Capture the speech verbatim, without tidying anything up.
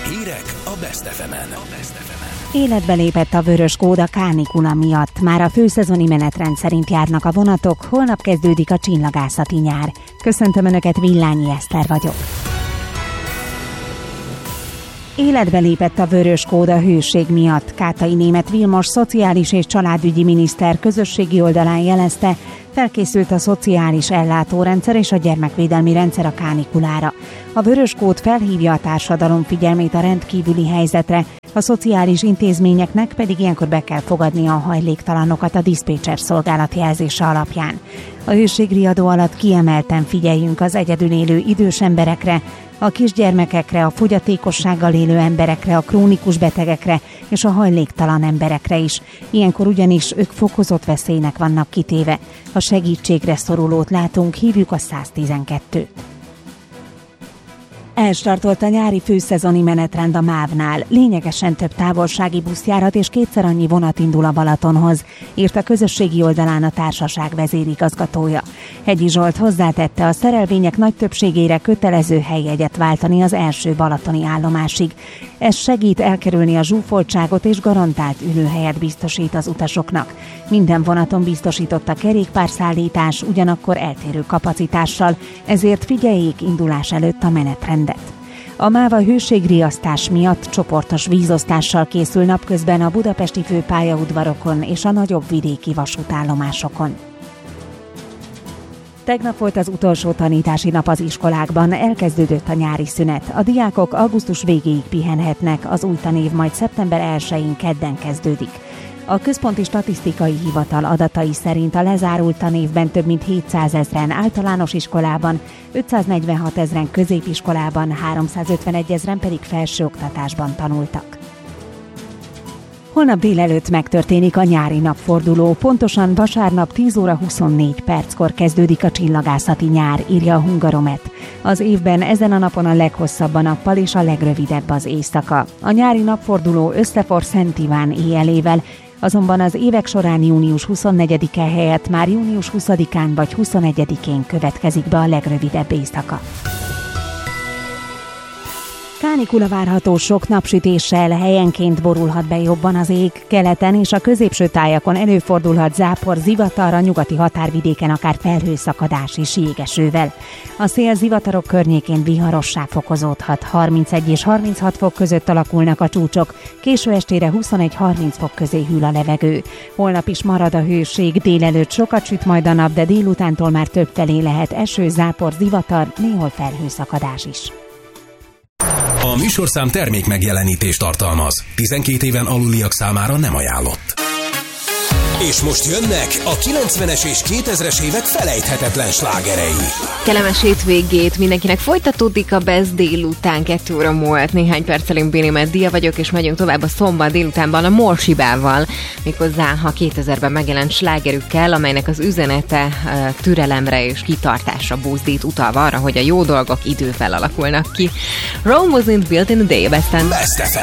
Hírek a Best ef emen. Életbe lépett a vörös kód a kánikula miatt. Már a főszezoni menetrend szerint járnak a vonatok, holnap kezdődik a csillagászati nyár. Köszöntöm Önöket, Villányi Eszter vagyok. Életbe lépett a vörös kód a hőség miatt. Kátai Németh Vilmos szociális és családügyi miniszter közösségi oldalán jelezte, felkészült a szociális ellátórendszer és a gyermekvédelmi rendszer a kánikulára. A vörös kód felhívja a társadalom figyelmét a rendkívüli helyzetre, a szociális intézményeknek pedig ilyenkor be kell fogadnia a hajléktalanokat a diszpécser szolgálat jelzése alapján. A hőségriadó alatt kiemelten figyeljünk az egyedül élő idős emberekre, a kisgyermekekre, a fogyatékossággal élő emberekre, a krónikus betegekre és a hajléktalan emberekre is. Ilyenkor ugyanis ők fokozott veszélynek vannak kitéve. Ha segítségre szorulót látunk, hívjuk a száz tizenkettőt. Elstartolt a nyári főszezoni menetrend a mávnál. Lényegesen több távolsági buszjárat és kétszer annyi vonat indul a Balatonhoz, írt a közösségi oldalán a társaság vezérigazgatója. Hegyi Zsolt hozzátette, a szerelvények nagy többségére kötelező helyjegyet váltani az első balatoni állomásig. Ez segít elkerülni a zsúfoltságot és garantált ülőhelyet biztosít az utasoknak. Minden vonaton biztosított a kerékpárszállítás, ugyanakkor eltérő kapacitással, ezért figyeljék indulás előtt a menetrendet. A MÁVA hőségriasztás miatt csoportos vízosztással készül napközben a budapesti főpályaudvarokon és a nagyobb vidéki vasútállomásokon. Tegnap volt az utolsó tanítási nap az iskolákban, elkezdődött a nyári szünet. A diákok augusztus végéig pihenhetnek, az új tanév majd szeptember elsején kedden kezdődik. A Központi Statisztikai Hivatal adatai szerint a lezárult tanévben több mint hétszázezren általános iskolában, ötszáznegyvenhat ezren középiskolában, háromszázötvenegy ezren pedig felsőoktatásban tanultak. Holnap délelőtt megtörténik a nyári napforduló, pontosan vasárnap tíz óra huszonnégy perckor kezdődik a csillagászati nyár, írja a Hungaromet. Az évben ezen a napon a leghosszabb a nappal és a legrövidebb az éjszaka. A nyári napforduló összefor Szent Iván éjjelével, azonban az évek során június huszonnegyedike helyett már június huszadikán vagy huszonegyedikén következik be a legrövidebb éjszaka. Kánikula várható sok napsütéssel, helyenként borulhat be jobban az ég, keleten és a középső tájakon előfordulhat zápor, zivatar, a nyugati határvidéken akár felhőszakadás és jégesővel. A szél zivatarok környékén viharossá fokozódhat, harmincegy és harminchat fok között alakulnak a csúcsok, késő estére huszonegy-harminc fok közé hűl a levegő. Holnap is marad a hőség, délelőtt sokat süt majd a nap, de délutántól már többfelé lehet eső, zápor, zivatar, néhol felhőszakadás is. A műsorszám termék megjelenítést tartalmaz. tizenkét éven aluliak számára nem ajánlott. És most jönnek a kilencvenes és kétezres évek felejthetetlen slágerei. Kellemes hétvégét mindenkinek, folytatódik a Best délután, kettő óra múlt. Néhány perccel én Béni Meddia vagyok, és megyünk tovább a szombat délutánban a Morsibával, méghozzá a kétezerben megjelent slágerükkel, amelynek az üzenete uh, türelemre és kitartásra buzdít, utalva arra, hogy a jó dolgok idővel alakulnak ki. Rome wasn't built in a day, Besten. Best ef em.